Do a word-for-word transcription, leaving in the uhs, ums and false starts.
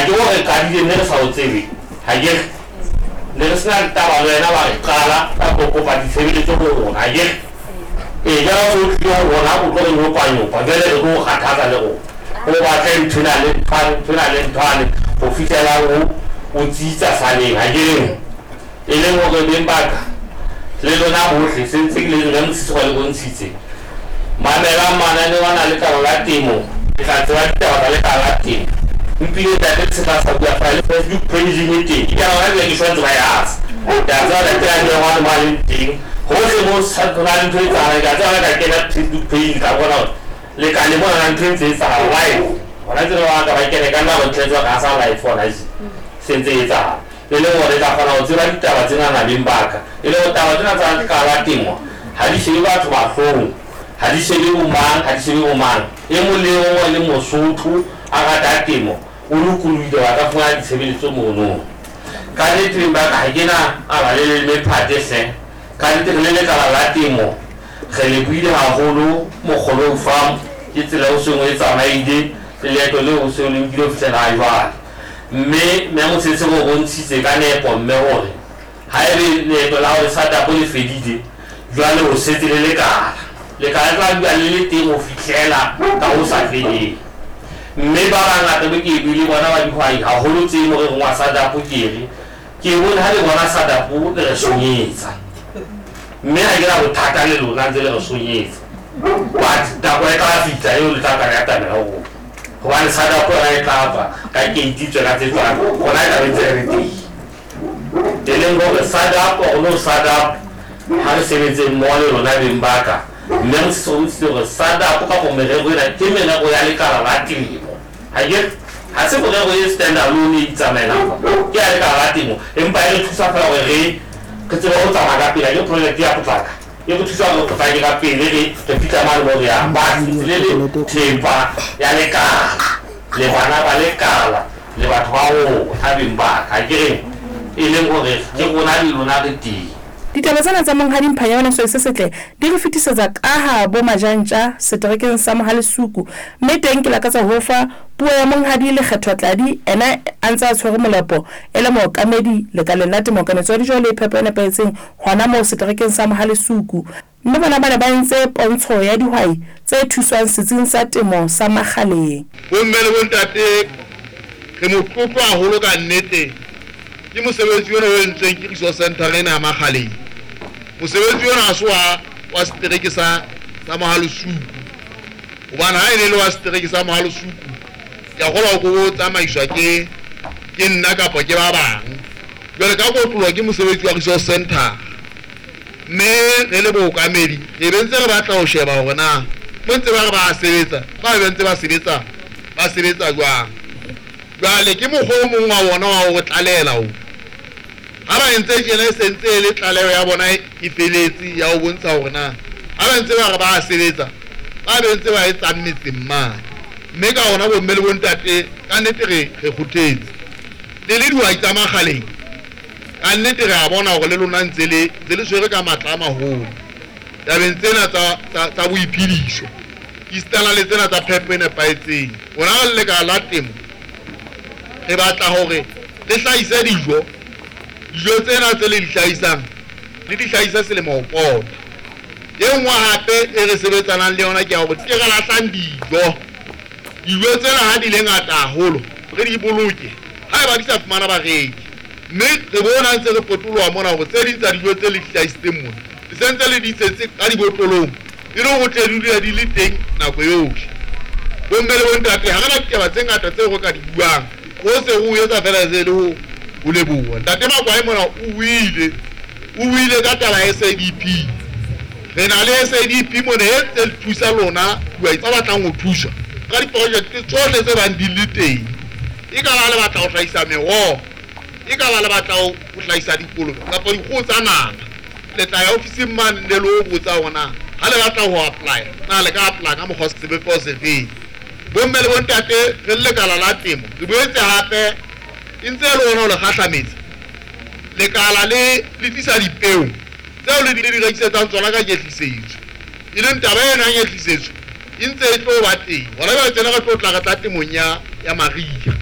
ha ke o re ka di ne re sa o tsebe ha ke ne re sna taba le na ba re qala ka go kopa ditshebeletso go rona ha ke e ja o tlo rona o tlo go kwanyo ba bele re go khathatsa le go go ba tla ntuna le tshwana tuna le tshwana go fitela go o tsitsa sane ha ke e le mo go bembaka le lona bohle sentse le le mositse go le bontshitse mamela mana ne wana le ka la temo ka tswa ditaba le ka la temo mpile ta ke se ka sa bua fa le Facebook page ni te ya wa le ke shwantse ba ya ya tswa le tla le wana mali ting ho se mo sa ka le tse tsara ya tswa ka ke na Facebook page ka bona le ka le bona ntse tse sa live wala tsela wa ka ba ke ka na go tsetswa ka sa live for nice sentse e tsara le le gore ka fana o tsira ditaba tsena na bimbaka ile o taba tsena tsa ka la temo ha di shebe batho ba hlong ha di shebe o mang ha di shebe o mang e mo le o le mosotho a ga ta temo o lokulile wa ka fana ditshebeletso mono ka le trimba ka gena a ba le le phate se ka le tele le ka la temo ge le buile haholo mo kgolo farm ke tsela o sengwe e tsamaile le to le o se o le dilo fitela ha jwa mme me mo se se go bontshitse ka nepo mme gore ha e le to la o sa ta go le fedile jwale o setse le le ka le ka tla bua le le teng o fitlela ka o sa fedile mme ba bangata be ke bile bona ba dihwai haholo tse mo re ngwa sa da pukere ke bona ha le bona sa da pu le re sonyetsa mme ha ke ra bothata le lona ntse le re sonyetsa ba ta go ka fitla yo le ta ka ya tana go go ba le sa da ko ra e tapa ka ke ititswe ka tsetswa go na ka ntse re ti tele ngo sa da ko no sa da ha re sebetse mo le lona bimbaka mme so so sa da ko ka go merego ena ke mena go ya le kala la timo ha ke ha se go re go stand alone e tsamela ke ya le kala la timo empa e thusa fa go re ke tsela o tsamaya ka pele ke project ya potlaka e go thusa go fa ka pele re te pita mali mo ya ba le le tempa ya le kala le bana ba le kala le batho ba o ha bimbaka ha ke e le go re ke gona di lona ke ti ditaba tsena tsa monghadi Mphanyana so se setle di re fetisetsa ka ha bo majantja seterekeng sa Mohalesuku mme teng ke la ka tsa ho fa puo ya monghadi le kgethwatladi ena a ntse a tshwere molapo e le mookamedi le ka lenate mookametso di jole phepo ena paetseng hona mo seterekeng sa Mohalesuku mme bana bana ba ntse pontsho ya dihwai tse thuswang setsing sa temo sa Makgaleng bo mmele bo ntate re mo tlotla haholo ka nnete ke mosebetsi ona o entsweng ke Resource Center ena ya Makgaleng mosebetsi ona a soa wa setereke sa sa Mohalesuku hobane ha ile le wa setereke sa Mohalesuku ya gola go tsamaiswa ke ke nna ka pa ke ba bang jwale ka go tlwa ke mosebetsi wa Resource Center mme re le bookamedi e bentse re batla ho sheba hore na mo ntse ba re ba sebetsa ba bentse ba sebetsa ba sebetsa jwang jwale ke mogolo mongwe wa bona wa go tlalela o ha ba ntse ke le sentse le tlaleo ya bona e feletse ya o bontsha hore na ha ba ntse ba re ba sebetsa ba bentse ba e tsammetse mma mme ka ona bo mmele bo ntate ka nnete re re khuthetse le le dihwai tsa Makgaleng ka nnete re a bona hore le lona ntse le ntse le tshwere ka matla a maholo tabeng tsena tsa tsa boiphediso istana le tsena tsa phepo e nepaetseng ona le ka la temo re batla hore le hlahisa dijo dijo tsena tse le di hlahisang le di hlahisa selemo ho pota e nngwe hape e re sebetsanang le yona ke ya hore ke re lahlang dijo dijo tsena ha di le ngata haholo re di boloke ha ba di sa fumana bareki mme re bona ntse re potolwa mona hore tse ding tsa dijo tse le hlahisitseng mona le sentse le di tsetse ka dibotolong e re go tle di dula di le teng nako yohle bo mmele bo ntate ha re ditaba tse ngata tse go ka di buang go se go etsa fela se le ho o le bua ntate Makwae mona o wile o wile ka taba ya S A D P re na le S A D P mona e tse thusa lona dihwai tsa batlang ho thusa ka diprojekte tsohle tse bang di le teng e ka ba le batla ho hlahisa meroho e ka ba le batla ho hlahisa dikolo kapa dikgoho tsa nama le tla ya ofising man le lo botsa ona ha le batla ho apply na le ka apply ka mokgwa se be for se bo mmele bo ntate re le kala la temo re boetse hape intse le ona le kgahlametse le kala le le tisa dipeo tseo le di di rekisetsang tsona ka nyetlisetso e leng taba ena nyetlisetso intse e tlo ba teng wala ba tsena ka tlo tla ka tla temong ya ya Maria